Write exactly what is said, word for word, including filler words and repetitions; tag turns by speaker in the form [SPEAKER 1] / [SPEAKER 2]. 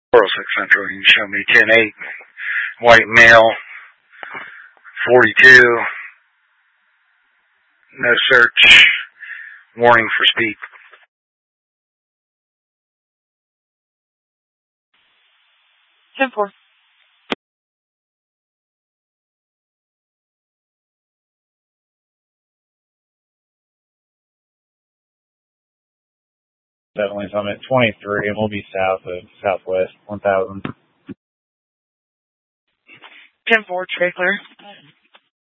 [SPEAKER 1] four oh six Central, you can show me ten eight, white male, forty-two, no search, warning for speed.
[SPEAKER 2] ten four.
[SPEAKER 3] Definitely, so I'm at twenty-three, and we'll be south of Southwest one thousand.
[SPEAKER 2] ten four, trade clear.